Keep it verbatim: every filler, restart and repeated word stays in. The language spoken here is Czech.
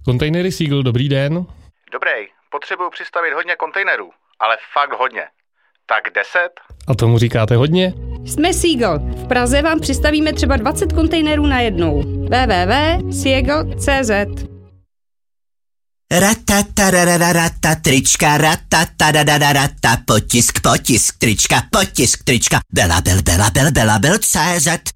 Kontejnery Seagull, dobrý den. Dobrý, potřebuju přistavit hodně kontejnerů, ale fakt hodně. Tak deset? A tomu říkáte hodně? Jsme Seagull. V Praze vám přistavíme třeba dvacet kontejnerů na jednou. w w w tečka seagull tečka c z Ratatarararata, trička, ratatarararata, potisk, potisk, trička, potisk, trička, bela, bel, bela, bel, bela, bel, C Z.